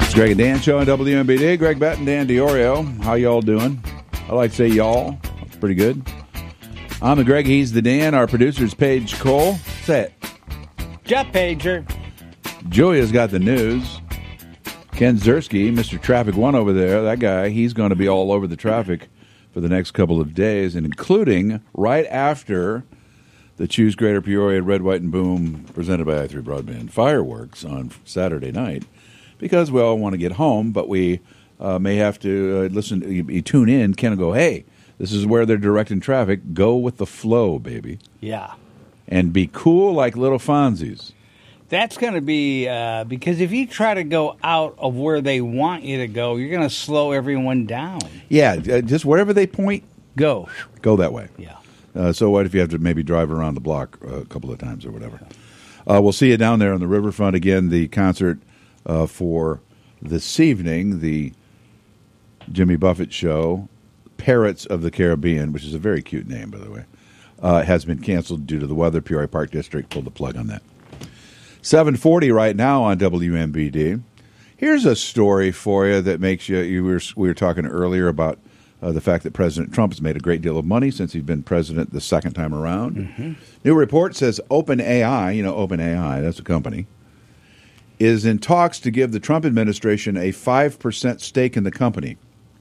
It's Greg and Dan show on WMBD. Greg Betton, Dan DiOrio. How y'all doing? I like to say y'all. That's pretty good. I'm the Greg. He's the Dan. Our producer's Paige Cole. Say it. Jeff Pager. Julia's got the news. Ken Ziersky, Mr. Traffic One over there, that guy, he's going to be all over the traffic for the next couple of days, and including right after the Choose Greater Peoria Red, White, and Boom presented by i3 Broadband fireworks on Saturday night, because we all want to get home, but we may have to listen, you tune in, Ken will go, hey, this is where they're directing traffic. Go with the flow, baby. Yeah. And be cool like little Fonzies. That's going to be, because if you try to go out of where they want you to go, you're going to slow everyone down. Yeah, just wherever they point, go that way. Yeah. So what if you have to maybe drive around the block a couple of times or whatever? We'll see you down there on the riverfront. Again, the concert for this evening, the Jimmy Buffett show, Parrots of the Caribbean, which is a very cute name, by the way, has been canceled due to the weather. Peoria Park District pulled the plug on that. 7:40 right now on WMBD. Here's a story for you that makes we were talking earlier about the fact that President Trump has made a great deal of money since he's been president the second time around. Mm-hmm. New report says OpenAI, OpenAI, that's a company, is in talks to give the Trump administration a 5% stake in the company.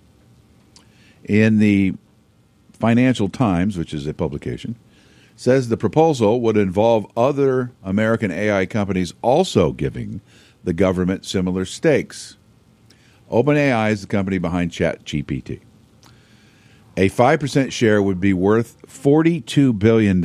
In the Financial Times, which is a publication, says the proposal would involve other American AI companies also giving the government similar stakes. OpenAI is the company behind ChatGPT. A 5% share would be worth $42 billion.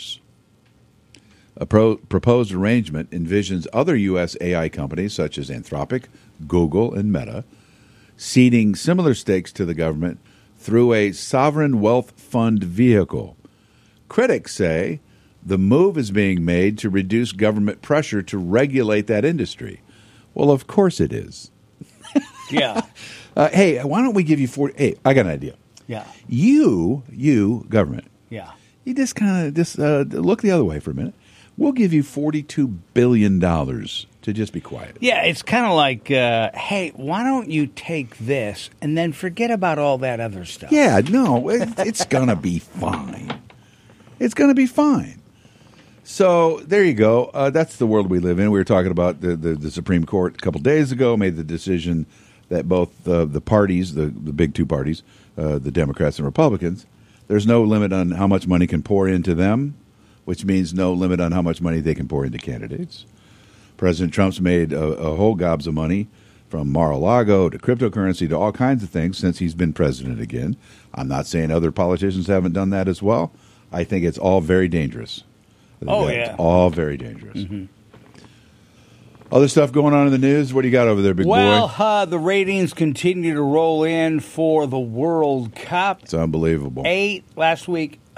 A proposed arrangement envisions other U.S. AI companies such as Anthropic, Google, and Meta ceding similar stakes to the government through a sovereign wealth fund vehicle. Critics say the move is being made to reduce government pressure to regulate that industry. Well, of course it is. Yeah. Hey, why don't we give you 40? Hey, I got an idea. Yeah. You, government. Yeah. You just kind of look the other way for a minute. We'll give you $42 billion to just be quiet. Yeah, it's kind of like, hey, why don't you take this and then forget about all that other stuff? Yeah, no, it's going to be fine. It's going to be fine. So there you go. That's the world we live in. We were talking about the Supreme Court a couple days ago made the decision that both the parties, the big two parties, the Democrats and Republicans, there's no limit on how much money can pour into them, which means no limit on how much money they can pour into candidates. President Trump's made a whole gobs of money from Mar-a-Lago to cryptocurrency to all kinds of things since he's been president again. I'm not saying other politicians haven't done that as well. I think it's all very dangerous. It's all very dangerous. Mm-hmm. Other stuff going on in the news? What do you got over there, big boy? Well, the ratings continue to roll in for the World Cup. It's unbelievable. 8 of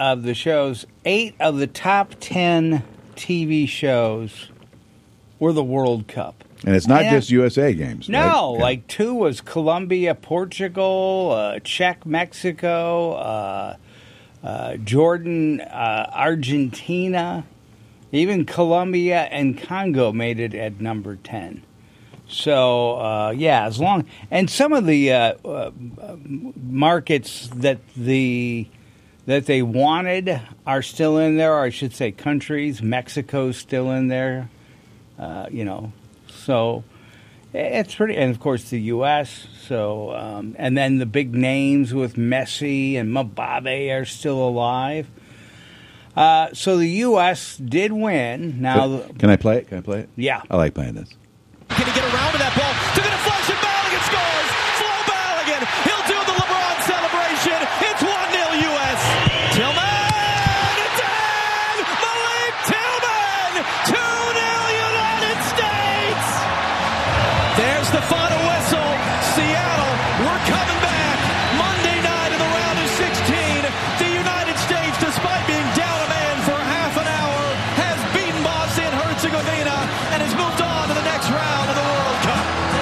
the top 10 TV shows were the World Cup. And it's not just USA games. No, right? like 2 was Colombia, Portugal, Czech, Mexico, Jordan, Argentina, even Colombia and Congo made it at number 10. So, as long... And some of the markets that they wanted are still in there, or I should say countries. Mexico's still in there, So it's pretty... And, of course, the U.S., so... and then the big names with Messi and Mbappe are still alive. So the U.S. did win. Now, can I play it? Yeah. I like playing this. Can he get around to that ball? To the deflection, Balogun scores! Flo Balogun, he'll do the LeBron celebration. It's 1-0 U.S. Tillman! It's in! Malik Tillman! 2-0 United States! There's the final whistle. Seattle, we're coming back. Monday night in the round of 16. The United States, despite being down a man for half an hour, has beaten Bosnia-Herzegovina and has moved on to the next round of the World Cup.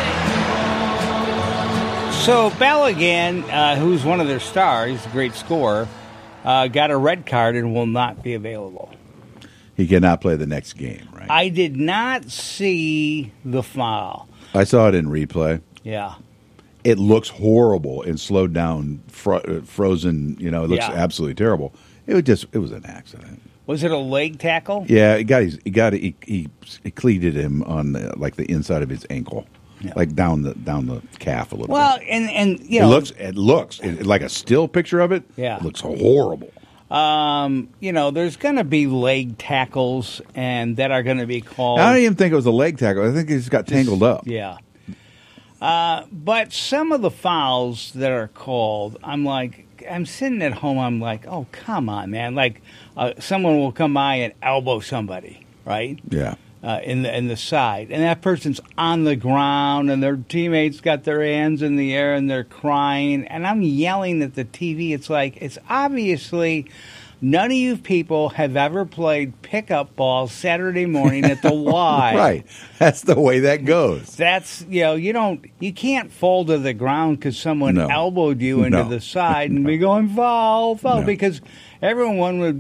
So Balogun, who's one of their stars, a great scorer, got a red card and will not be available. He cannot play the next game, right? I did not see the foul. I saw it in replay. Yeah. It looks horrible and slowed down, frozen. You know, it looks Yeah. absolutely terrible. It was an accident. Was it a leg tackle? Yeah, he cleated him on like the inside of his ankle, Yeah. like down the calf a little Well, bit. and you It know, looks like a still picture of it. Yeah. It looks horrible. you know, there's going to be leg tackles, and that are going to be called. I don't even think it was a leg tackle. I think he just got tangled up. Yeah. But some of the fouls that are called, I'm sitting at home, I'm like, oh, come on, man. Like, someone will come by and elbow somebody, right? Yeah. In the side. And that person's on the ground, and their teammates got their hands in the air, and they're crying. And I'm yelling at the TV. It's like, it's obviously... None of you people have ever played pickup ball Saturday morning at the Y. Right. That's the way that goes. That's, you can't fall to the ground because someone No. elbowed you into No. the side and be going, foul, No. because everyone would,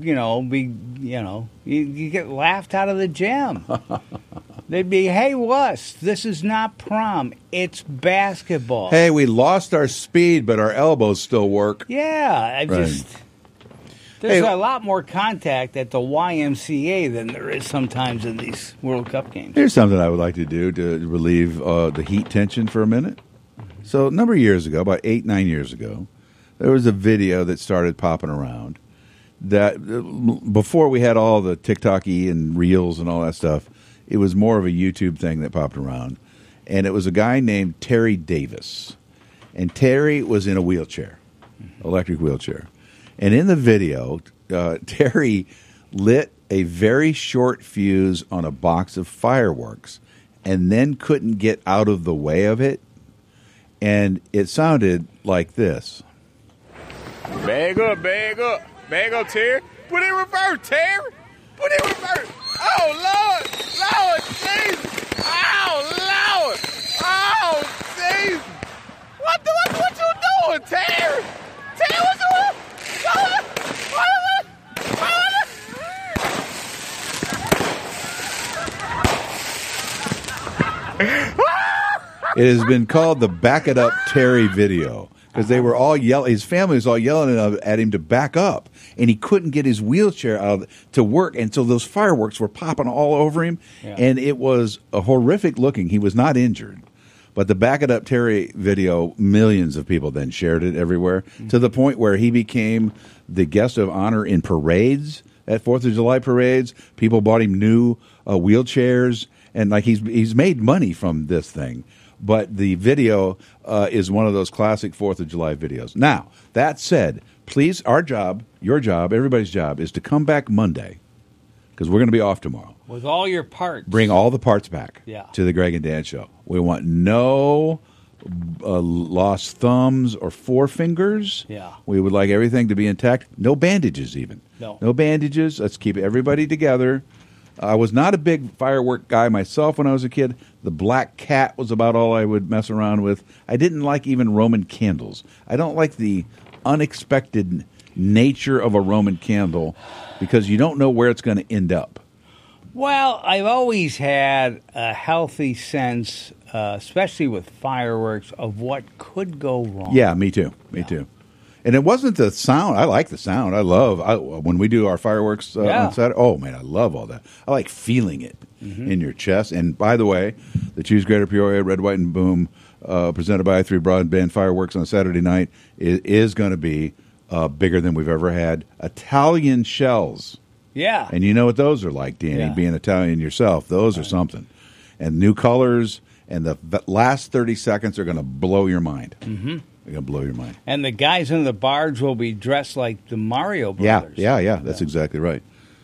you get laughed out of the gym. They'd be, hey, Wuss, this is not prom. It's basketball. Hey, we lost our speed, but our elbows still work. Yeah, Right. There's Hey, a lot more contact at the YMCA than there is sometimes in these World Cup games. Here's something I would like to do to relieve the heat tension for a minute. So a number of years ago, about 8-9 years ago, there was a video that started popping around that before we had all the TikTok-y and Reels and all that stuff, it was more of a YouTube thing that popped around. And it was a guy named Terry Davis. And Terry was in a wheelchair, electric wheelchair. And in the video, Terry lit a very short fuse on a box of fireworks and then couldn't get out of the way of it. And it sounded like this. Bag up, Terry. Put it in reverse, Terry. Put it in reverse. Oh, Lord, Jesus. Oh, Lord. Oh, Jesus. What you doing, Terry? Terry, what you doing? It has been called the Back It Up Terry video because they were all yelling. His family was all yelling at him to back up, and he couldn't get his wheelchair out to work, and so those fireworks were popping all over him, and it was a horrific looking. He was not injured. But the Back It Up Terry video, millions of people then shared it everywhere to the point where he became the guest of honor in parades, at 4th of July parades. People bought him new wheelchairs, and like he's made money from this thing. But the video is one of those classic 4th of July videos. Now, that said, please, our job, your job, everybody's job is to come back Monday because we're going to be off tomorrow. With all your parts. Bring all the parts back to the Greg and Dan Show. We want no lost thumbs or forefingers. Yeah. We would like everything to be intact. No bandages even. No bandages. Let's keep everybody together. I was not a big firework guy myself when I was a kid. The black cat was about all I would mess around with. I didn't like even Roman candles. I don't like the unexpected nature of a Roman candle because you don't know where it's going to end up. Well, I've always had a healthy sense, especially with fireworks, of what could go wrong. Yeah, me too. Me too. And it wasn't the sound. I like the sound. I love when we do our fireworks on Saturday. Oh, man, I love all that. I like feeling it in your chest. And by the way, the Choose Greater Peoria Red, White, and Boom presented by I3 Broadband Fireworks on Saturday night is going to be bigger than we've ever had. Italian shells. Yeah. And you know what those are like, Danny, being Italian yourself. Those are something. And new colors, and the last 30 seconds are going to blow your mind. Mm-hmm. They're going to blow your mind. And the guys in the barge will be dressed like the Mario Brothers. Yeah. That's exactly right.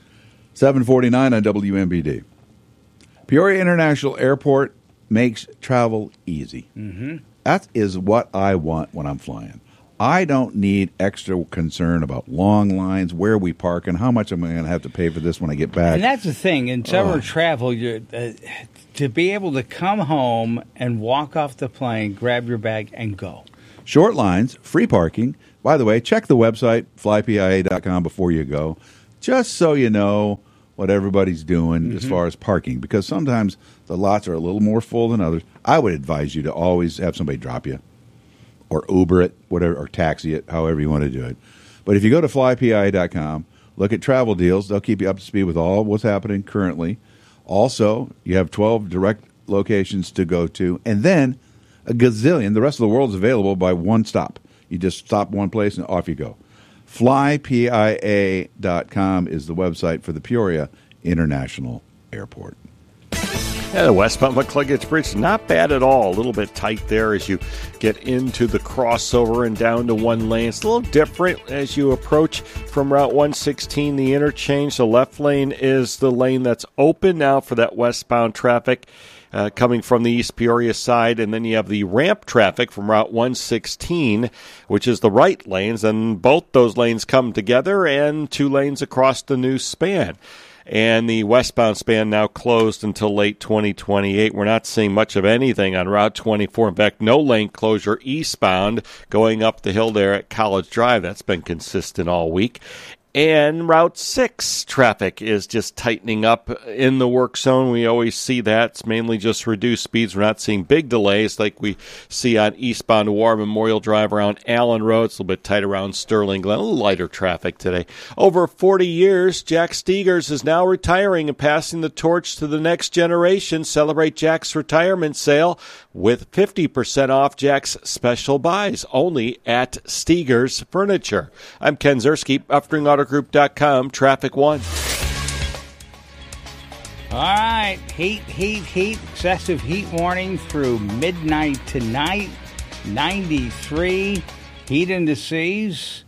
7:49 on WMBD. Peoria International Airport makes travel easy. Mm-hmm. That is what I want when I'm flying. I don't need extra concern about long lines, where we park, and how much am I going to have to pay for this when I get back. And that's the thing. In summer travel, to be able to come home and walk off the plane, grab your bag, and go. Short lines, free parking. By the way, check the website, flypia.com, before you go, just so you know what everybody's doing as far as parking, because sometimes the lots are a little more full than others. I would advise you to always have somebody drop you or Uber it, whatever, or taxi it, however you want to do it. But if you go to flypi.com, look at travel deals. They'll keep you up to speed with all what's happening currently. Also, you have 12 direct locations to go to, and then a gazillion. The rest of the world is available by one stop. You just stop one place and off you go. Flypia.com is the website for the Peoria International Airport. Yeah, the westbound McCluggage Bridge, not bad at all. A little bit tight there as you get into the crossover and down to one lane. It's a little different as you approach from Route 116, the interchange. The left lane is the lane that's open now for that westbound traffic coming from the East Peoria side. And then you have the ramp traffic from Route 116, which is the right lanes. And both those lanes come together and 2 lanes across the new span. And the westbound span now closed until late 2028. We're not seeing much of anything on Route 24. In fact, no lane closure eastbound going up the hill there at College Drive. That's been consistent all week. And Route 6 traffic is just tightening up in the work zone. We always see that. It's mainly just reduced speeds. We're not seeing big delays like we see on eastbound War Memorial Drive around Allen Road. It's a little bit tight around Sterling Glen. A little lighter traffic today. Over 40 years, Jack Stegers is now retiring and passing the torch to the next generation. Celebrate Jack's retirement sale with 50% off Jack's special buys only at Stegers Furniture. I'm Ken Zerski, UpstreamAutoGroup.com, Traffic 1. All right, heat, excessive heat warning through midnight tonight, 93, heat indices,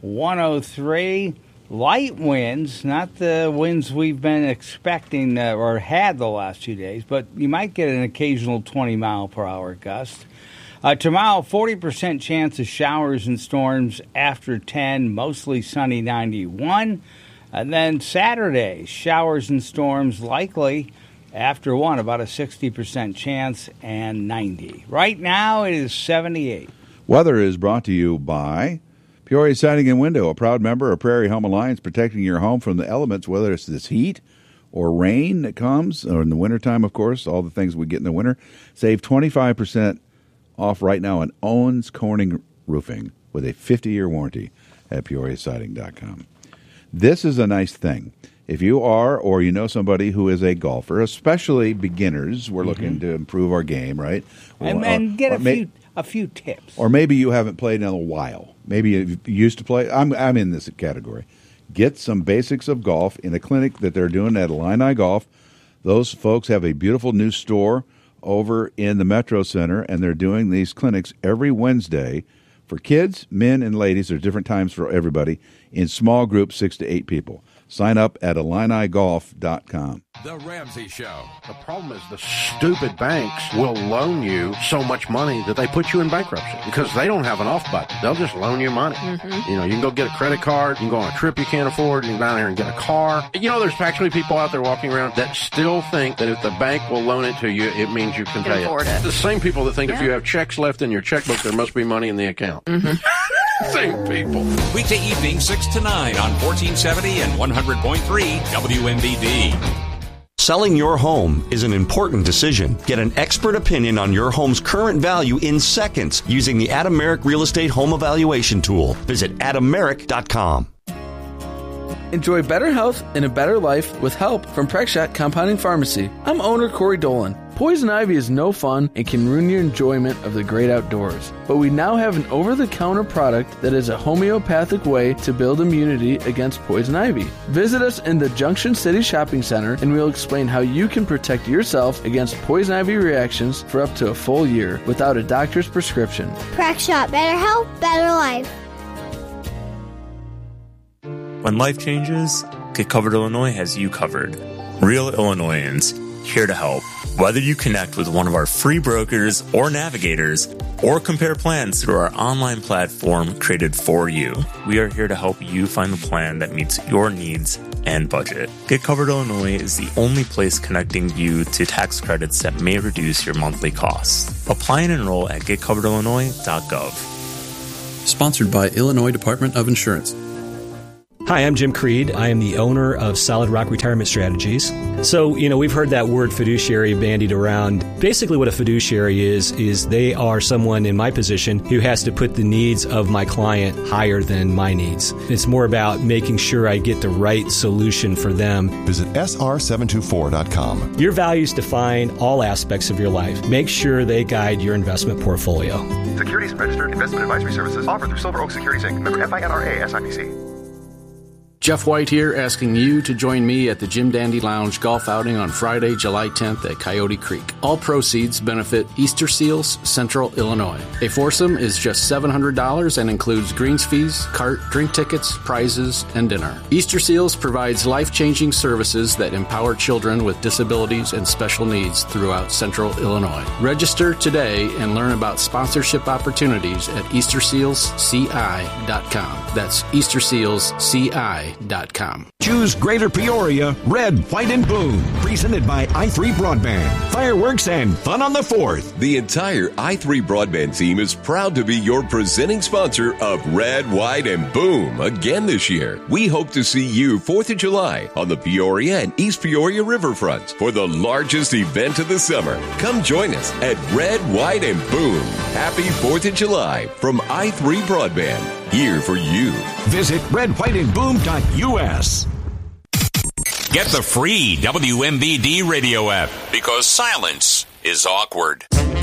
103, light winds, not the winds we've been expecting or had the last 2 days, but you might get an occasional 20-mile-per-hour gust. Tomorrow, 40% chance of showers and storms after 10, mostly sunny 91. And then Saturday, showers and storms likely after 1, about a 60% chance, and 90. Right now, it is 78. Weather is brought to you by Peoria Siding and Window, a proud member of Prairie Home Alliance, protecting your home from the elements, whether it's this heat or rain that comes, or in the wintertime, of course, all the things we get in the winter. Save 25% off right now on Owens Corning Roofing with a 50-year warranty at PeoriaSiding.com. This is a nice thing. If you are or you know somebody who is a golfer, especially beginners, we're looking to improve our game, right? And get a few tips. Or maybe you haven't played in a while. Maybe you used to play. I'm in this category. Get some basics of golf in a clinic that they're doing at Illini Golf. Those folks have a beautiful new store over in the Metro Center, and they're doing these clinics every Wednesday for kids, men, and ladies. There's different times for everybody in small groups, 6 to 8 people. Sign up at IlliniGolf.com. The Ramsey Show. The problem is the stupid banks will loan you so much money that they put you in bankruptcy because they don't have an off button. They'll just loan you money. You know, you can go get a credit card. You can go on a trip you can't afford. You can go down there and get a car. You know, there's actually people out there walking around that still think that if the bank will loan it to you, it means you can pay it. The same people that think if you have checks left in your checkbook, there must be money in the account. Same people. Weekday evening, 6 to 9 on 1470 and 100.3 WMBD. Selling your home is an important decision. Get an expert opinion on your home's current value in seconds using the Adam Merrick Real Estate Home Evaluation Tool. Visit AdamMerrick.com. Enjoy better health and a better life with help from Prexshot Compounding Pharmacy. I'm owner Corey Dolan. Poison ivy is no fun and can ruin your enjoyment of the great outdoors. But we now have an over-the-counter product that is a homeopathic way to build immunity against poison ivy. Visit us in the Junction City Shopping Center and we'll explain how you can protect yourself against poison ivy reactions for up to a full year without a doctor's prescription. Prexshot, better health, better life. When life changes, Get Covered Illinois has you covered. Real Illinoisans, here to help. Whether you connect with one of our free brokers or navigators, or compare plans through our online platform created for you, we are here to help you find the plan that meets your needs and budget. Get Covered Illinois is the only place connecting you to tax credits that may reduce your monthly costs. Apply and enroll at getcoveredillinois.gov. Sponsored by Illinois Department of Insurance. Hi, I'm Jim Creed. I am the owner of Solid Rock Retirement Strategies. So, we've heard that word fiduciary bandied around. Basically what a fiduciary is they are someone in my position who has to put the needs of my client higher than my needs. It's more about making sure I get the right solution for them. Visit sr724.com. Your values define all aspects of your life. Make sure they guide your investment portfolio. Securities registered investment advisory services offered through Silver Oak Securities Inc. Member FINRA SIPC. Jeff White here, asking you to join me at the Jim Dandy Lounge golf outing on Friday, July 10th at Coyote Creek. All proceeds benefit Easter Seals, Central Illinois. A foursome is just $700 and includes greens fees, cart, drink tickets, prizes, and dinner. Easter Seals provides life-changing services that empower children with disabilities and special needs throughout Central Illinois. Register today and learn about sponsorship opportunities at EasterSealsCI.com. That's EasterSealsCI.com. Choose Greater Peoria, Red, White, and Boom. Presented by i3 Broadband. Fireworks and fun on the 4th. The entire i3 Broadband team is proud to be your presenting sponsor of Red, White, and Boom again this year. We hope to see you 4th of July on the Peoria and East Peoria riverfronts for the largest event of the summer. Come join us at Red, White, and Boom. Happy 4th of July from i3 Broadband. Here for you. Visit redwhiteandboom.us. Get the free WMBD radio app because silence is awkward.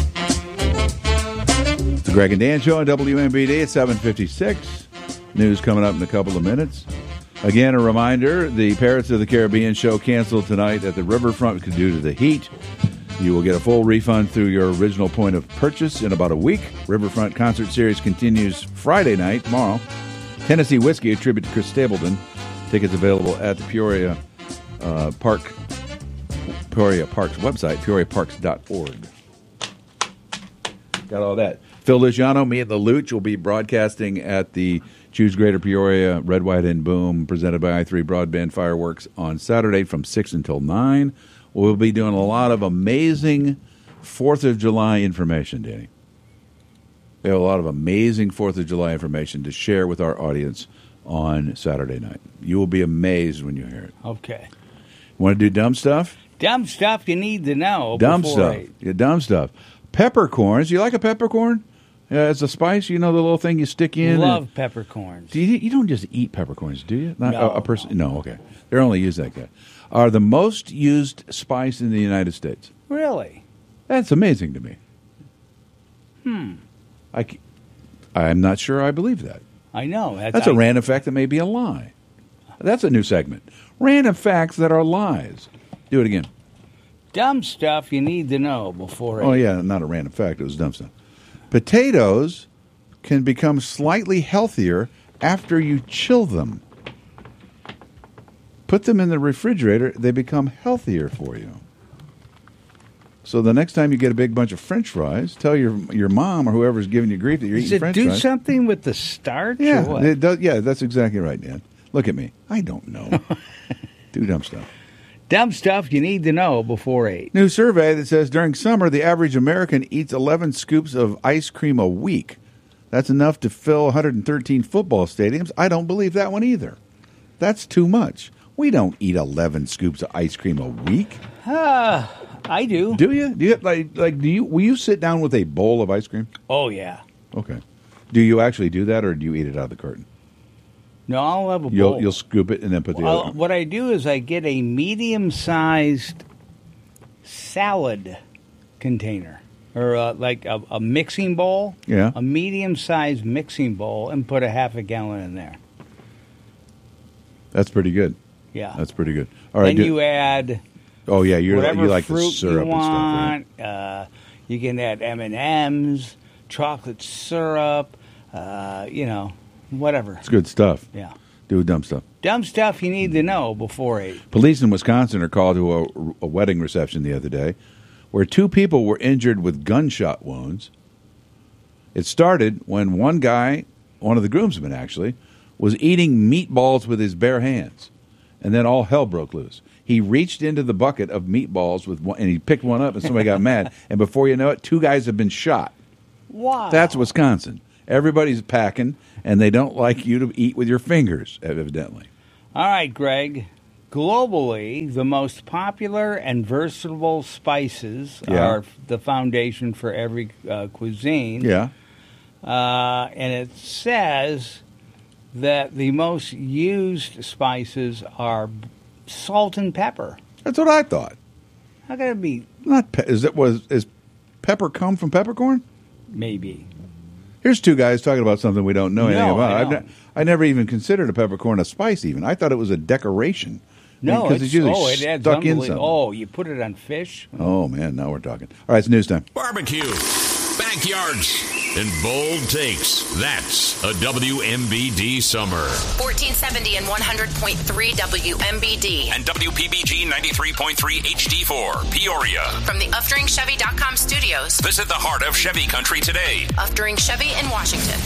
The Greg and Dan Show on WMBD at 7:56. News coming up in a couple of minutes. Again, a reminder, the Pirates of the Caribbean show canceled tonight at the Riverfront due to the heat. You will get a full refund through your original point of purchase in about a week. Riverfront Concert Series continues Friday night, tomorrow. Tennessee Whiskey, a tribute to Chris Stapleton. Tickets available at the Peoria Park's website, peoriaparks.org. Got all that. Phil Luciano, me and the Luch will be broadcasting at the Choose Greater Peoria Red, White, and Boom, presented by i3 Broadband Fireworks on Saturday from 6 until 9. We'll be doing a lot of amazing 4th of July information, Danny. We have a lot of amazing 4th of July information to share with our audience on Saturday night. You will be amazed when you hear it. Okay. Want to do dumb stuff? Dumb stuff you need to know. Dumb before stuff. Yeah, dumb stuff. Peppercorns. You like a peppercorn? As a spice, the little thing you stick in. Love peppercorns. You don't just eat peppercorns, do you? Not No. A person. No, okay. They're only used that good. Are the most used spice in the United States. Really? That's amazing to me. I'm not sure I believe that. I know. That's a random fact that may be a lie. That's a new segment. Random facts that are lies. Do it again. Dumb stuff you need to know before. Oh, yeah, not a random fact. It was dumb stuff. Potatoes can become slightly healthier after you chill them. Put them in the refrigerator, they become healthier for you. So the next time you get a big bunch of French fries, tell your mom or whoever's giving you grief that you're eating French fries. Does it do something with the starch? Yeah, or what? it does. Yeah, that's exactly right, Dan. Look at me. I don't know. Do dumb stuff. Dumb stuff you need to know before 8. New survey that says during summer, the average American eats 11 scoops of ice cream a week. That's enough to fill 113 football stadiums. I don't believe that one either. That's too much. We don't eat 11 scoops of ice cream a week. I do. Do you? Do you will you sit down with a bowl of ice cream? Oh, yeah. Okay. Do you actually do that, or do you eat it out of the carton? No, I'll have a bowl. You'll scoop it and then put the other one. What I do is I get a medium-sized salad container, or like a mixing bowl. Yeah. A medium-sized mixing bowl, and put a half a gallon in there. That's pretty good. Yeah. That's pretty good. All right. Then you add. Oh yeah, you like fruit the syrup you and stuff. want. You can add M&Ms, chocolate syrup. Whatever. It's good stuff. Yeah. Do dumb stuff. Dumb stuff you need to know before 8. Police in Wisconsin are called to a wedding reception the other day where 2 people were injured with gunshot wounds. It started when one guy, one of the groomsmen actually, was eating meatballs with his bare hands. And then all hell broke loose. He reached into the bucket of meatballs and he picked one up and somebody got mad. And before you know it, 2 guys have been shot. Wow. That's Wisconsin. Everybody's packing, and they don't like you to eat with your fingers, evidently. All right, Greg. Globally, the most popular and versatile spices are the foundation for every cuisine. Yeah. And it says that the most used spices are salt and pepper. That's what I thought. How can it be? Is pepper come from peppercorn? Maybe. Here's two guys talking about something we don't know anything about. I I never even considered a peppercorn a spice. Even I thought it was a decoration. No, because it's usually it adds stuck in something. Oh, you put it on fish? Oh man, now we're talking. All right, it's news time. Barbecue, backyards, and bold takes. That's a WMBD summer. 1470 and 100.3 WMBD. And WPBG 93.3 HD4, Peoria. From the UffDringChevy.com studios. Visit the heart of Chevy country today. Uffdring Chevy in Washington.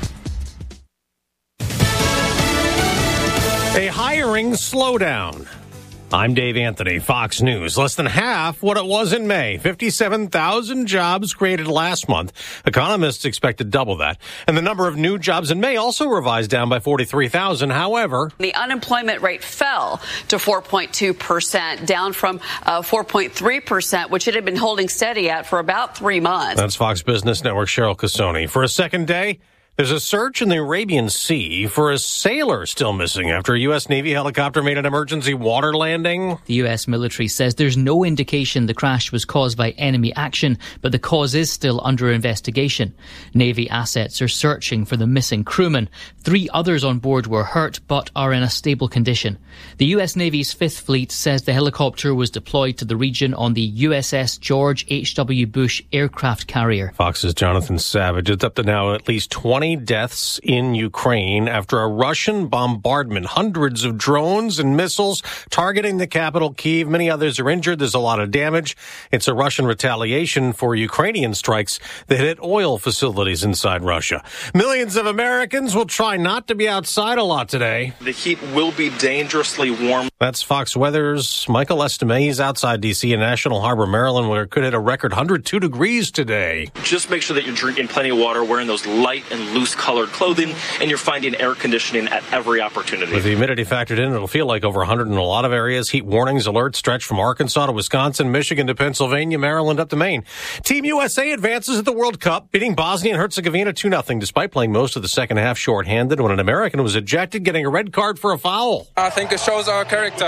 A hiring slowdown. I'm Dave Anthony, Fox News. Less than half what it was in May. 57,000 jobs created last month. Economists expected double that. And the number of new jobs in May also revised down by 43,000. However, the unemployment rate fell to 4.2%, down from 4.3%, which it had been holding steady at for about 3 months. That's Fox Business Network Cheryl Casoni. For a second day, there's a search in the Arabian Sea for a sailor still missing after a U.S. Navy helicopter made an emergency water landing. The U.S. military says there's no indication the crash was caused by enemy action, but the cause is still under investigation. Navy assets are searching for the missing crewman. 3 others on board were hurt, but are in a stable condition. The U.S. Navy's 5th Fleet says the helicopter was deployed to the region on the USS George H.W. Bush aircraft carrier. Fox's Jonathan Savage. It's up to now at least 20 deaths in Ukraine after a Russian bombardment. Hundreds of drones and missiles targeting the capital, Kyiv. Many others are injured. There's a lot of damage. It's a Russian retaliation for Ukrainian strikes that hit oil facilities inside Russia. Millions of Americans will try not to be outside a lot today. The heat will be dangerously warm. That's Fox Weather's Michael Estime. He's outside D.C. in National Harbor, Maryland, where it could hit a record 102 degrees today. Just make sure that you're drinking plenty of water, wearing those light and loose-colored clothing, and you're finding air conditioning at every opportunity. With the humidity factored in, it'll feel like over 100 in a lot of areas. Heat warnings, alerts stretch from Arkansas to Wisconsin, Michigan to Pennsylvania, Maryland up to Maine. Team USA advances at the World Cup, beating Bosnia and Herzegovina 2-0, despite playing most of the second half shorthanded when an American was ejected, getting a red card for a foul. I think it shows our character.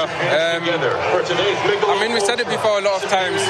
We said it before a lot of times.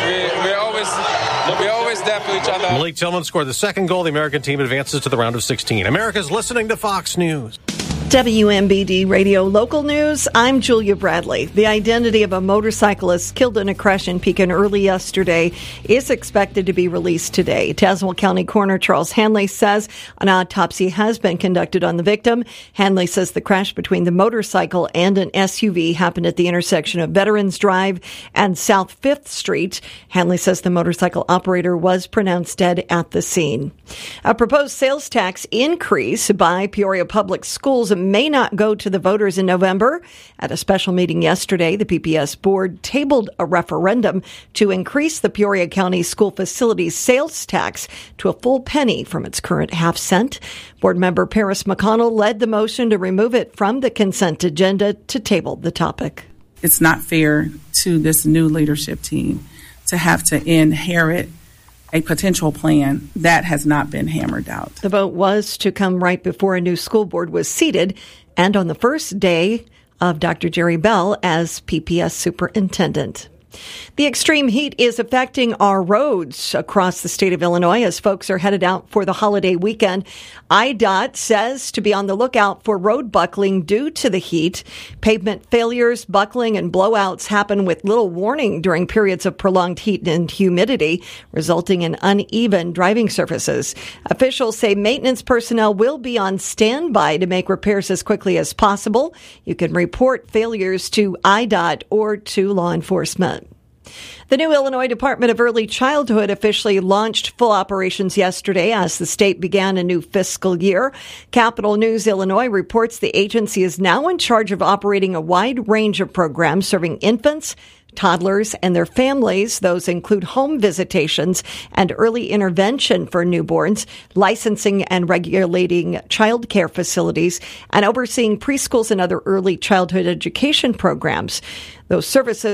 We're always there for each other. Malik Tillman scored the second goal. The American team advances to the round of 16. America's listening to Fox News. WMBD Radio Local News. I'm Julia Bradley. The identity of a motorcyclist killed in a crash in Pekin early yesterday is expected to be released today. Tazewell County Coroner Charles Hanley says an autopsy has been conducted on the victim. Hanley says the crash between the motorcycle and an SUV happened at the intersection of Veterans Drive and South 5th Street. Hanley says the motorcycle operator was pronounced dead at the scene. A proposed sales tax increase by Peoria Public Schools may not go to the voters in November. At a special meeting yesterday, the PPS board tabled a referendum to increase the Peoria County school facilities sales tax to a full penny from its current half-cent. Board member Paris McConnell led the motion to remove it from the consent agenda to table the topic. It's not fair to this new leadership team to have to inherit a potential plan that has not been hammered out. The vote was to come right before a new school board was seated and on the first day of Dr. Jerry Bell as PPS superintendent. The extreme heat is affecting our roads across the state of Illinois as folks are headed out for the holiday weekend. IDOT says to be on the lookout for road buckling due to the heat. Pavement failures, buckling, and blowouts happen with little warning during periods of prolonged heat and humidity, resulting in uneven driving surfaces. Officials say maintenance personnel will be on standby to make repairs as quickly as possible. You can report failures to IDOT or to law enforcement. The new Illinois Department of Early Childhood officially launched full operations yesterday as the state began a new fiscal year. Capital News Illinois reports the agency is now in charge of operating a wide range of programs serving infants, toddlers and their families. Those include home visitations and early intervention for newborns, licensing and regulating child care facilities, and overseeing preschools and other early childhood education programs. Those services